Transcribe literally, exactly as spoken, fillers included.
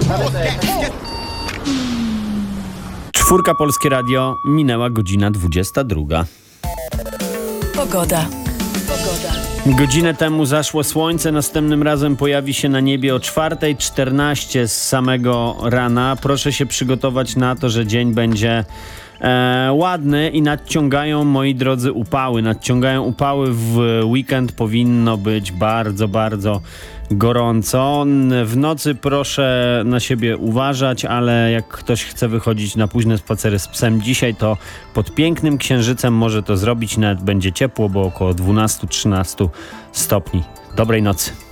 Czwórka Polskie Radio, minęła godzina dwudziesta druga. Pogoda. Pogoda. Godzinę temu zaszło słońce, następnym razem pojawi się na niebie o czwarta czternaście z samego rana. Proszę się przygotować na to, że dzień będzie e, ładny i nadciągają, moi drodzy, upały. Nadciągają upały, w weekend powinno być bardzo, bardzo gorąco. W nocy proszę na siebie uważać, ale jak ktoś chce wychodzić na późne spacery z psem dzisiaj, to pod pięknym księżycem może to zrobić. Nawet będzie ciepło, bo około dwanaście trzynaście stopni. Dobrej nocy.